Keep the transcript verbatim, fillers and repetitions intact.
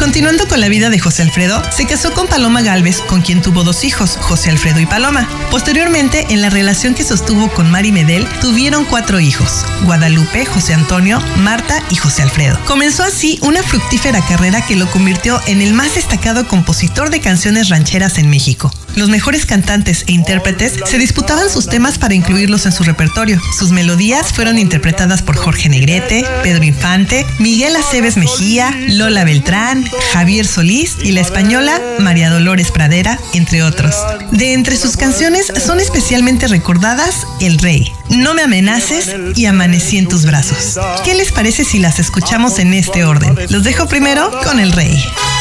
Continuando con la vida de José Alfredo, se casó con Paloma Gálvez, con quien tuvo dos hijos, José Alfredo y Paloma. Posteriormente, en la relación que sostuvo con Mari Medel, tuvieron cuatro hijos: Guadalupe, José Antonio, Marta y José Alfredo. Comenzó así una fructífera carrera que lo convirtió en el más destacado compositor de canciones rancheras en México. Los mejores cantantes e intérpretes se disputaban sus temas para incluirlos en su repertorio. Sus melodías fueron interpretadas por Jorge Negrete, Pedro Infante, Miguel Aceves Mejía, Lola Beltrán, Javier Solís y la española María Dolores Pradera, entre otros. De entre sus canciones son especialmente recordadas El Rey, No me amenaces y Amanecí en tus brazos. ¿Qué les parece si las escuchamos en este orden? Los dejo primero con El Rey.